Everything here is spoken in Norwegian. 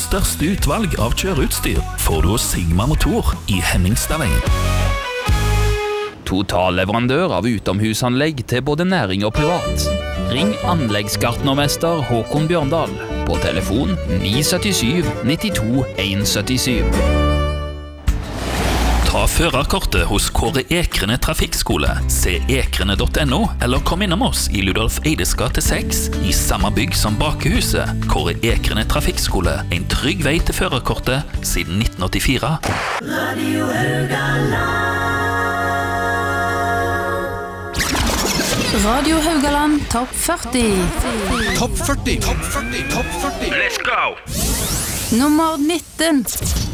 største utvalg av kjøreutstyr får du hos Sigma Motor i Henningstadveien. Totalleverandør av utomhusanlegg til både næring og privat. Ring anleggsgartnermester Håkon Bjørndal på telefon 977 92 177. Ta førerkortet hos Kåre Ekrene Trafikkskole, se ekrene.no, eller kom innom oss i Ludolf Eides gate 6, i samme bygg som Bakehuset. Kåre Ekrene Trafikkskole, en trygg vei til førerkortet siden 1984. Radio Haugaland. Radio Haugaland Topp 40. Topp 40. Let's go! Nummer 19.